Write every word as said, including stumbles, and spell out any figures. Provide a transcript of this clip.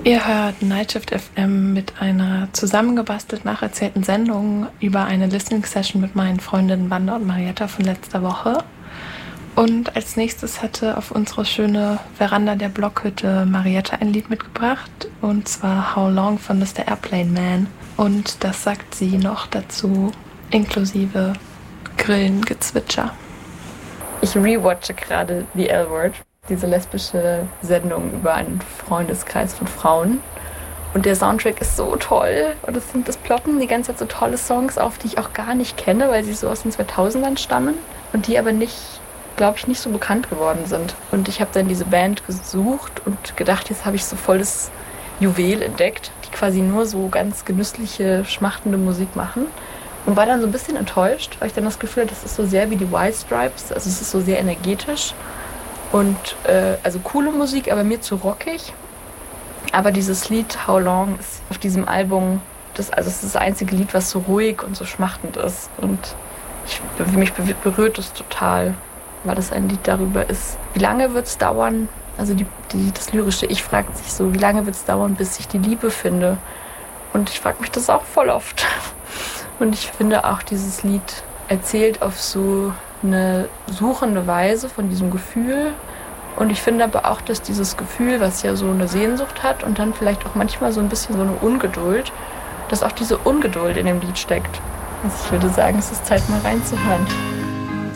Ihr hört Nightshift F M mit einer zusammengebastelt nacherzählten Sendung über eine Listening-Session mit meinen Freundinnen Wanda und Marietta von letzter Woche. Und als nächstes hatte auf unsere schöne Veranda der Blockhütte Marietta ein Lied mitgebracht, und zwar How Long von Mister Airplane Man. Und das sagt sie noch dazu, inklusive Grillengezwitscher. Ich rewatche gerade The L-Word, diese lesbische Sendung über einen Freundeskreis von Frauen. Und der Soundtrack ist so toll. Und es sind, es ploppen die ganze Zeit so tolle Songs auf, die ich auch gar nicht kenne, weil sie so aus den zweitausendern stammen und die aber nicht, glaube ich, nicht so bekannt geworden sind. Und ich habe dann diese Band gesucht und gedacht, jetzt habe ich so voll das Juwel entdeckt, die quasi nur so ganz genüssliche, schmachtende Musik machen. Und war dann so ein bisschen enttäuscht, weil ich dann das Gefühl hatte, das ist so sehr wie die White Stripes. Also es ist so sehr energetisch. Und äh, also coole Musik, aber mir zu rockig. Aber dieses Lied How Long ist auf diesem Album, das, also es ist das einzige Lied, was so ruhig und so schmachtend ist. Und ich, mich berührt es total, weil das ein Lied darüber ist. Wie lange wird es dauern? Also die, die, das lyrische Ich fragt sich so, wie lange wird es dauern, bis ich die Liebe finde? Und ich frage mich das auch voll oft. Und ich finde auch, dieses Lied erzählt auf so eine suchende Weise von diesem Gefühl. Und ich finde aber auch, dass dieses Gefühl, was ja so eine Sehnsucht hat und dann vielleicht auch manchmal so ein bisschen so eine Ungeduld, dass auch diese Ungeduld in dem Lied steckt. Also ich würde sagen, es ist Zeit, mal reinzuhören.